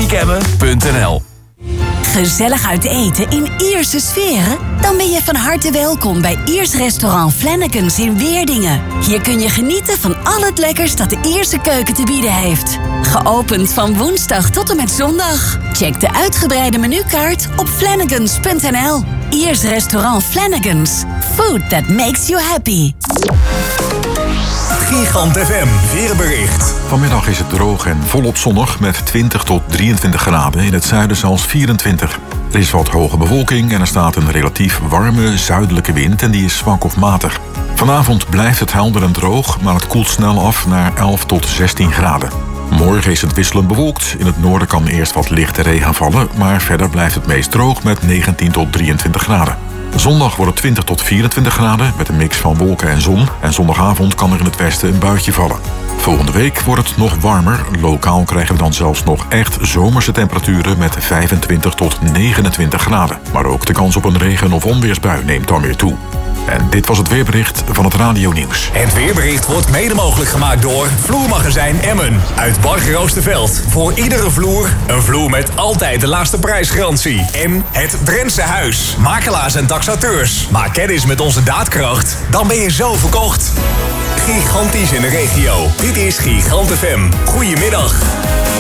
zfmzandvoort.nl. Gezellig uit eten in Ierse sferen? Dan ben je van harte welkom bij Iers restaurant Flanagan's in Weerdingen. Hier kun je genieten van al het lekkers dat de Ierse keuken te bieden heeft. Geopend van woensdag tot en met zondag. Check de uitgebreide menukaart op flanagans.nl. Iers restaurant Flanagan's. Food that makes you happy. Gigant FM weerbericht. Vanmiddag is het droog en volop zonnig met 20 tot 23 graden. In het zuiden zelfs 24. Er is wat hoge bewolking en er staat een relatief warme zuidelijke wind en die is zwak of matig. Vanavond blijft het helder en droog, maar het koelt snel af naar 11 tot 16 graden. Morgen is het wisselend bewolkt. In het noorden kan eerst wat lichte regen vallen, maar verder blijft het meest droog met 19 tot 23 graden. Zondag wordt het 20 tot 24 graden met een mix van wolken en zon. En zondagavond kan er in het westen een buitje vallen. Volgende week wordt het nog warmer. Lokaal krijgen we dan zelfs nog echt zomerse temperaturen met 25 tot 29 graden. Maar ook de kans op een regen- of onweersbui neemt dan weer toe. En dit was het weerbericht van het Radio Nieuws. Het weerbericht wordt mede mogelijk gemaakt door Vloermagazijn Emmen uit Bargeroosterveld. Voor iedere vloer een vloer met altijd de laagste prijsgarantie. En het Drentse Huis. Makelaars en taxateurs. Maak kennis met onze daadkracht. Dan ben je zo verkocht. Gigantisch in de regio. Dit is Gigant FM. Goedemiddag.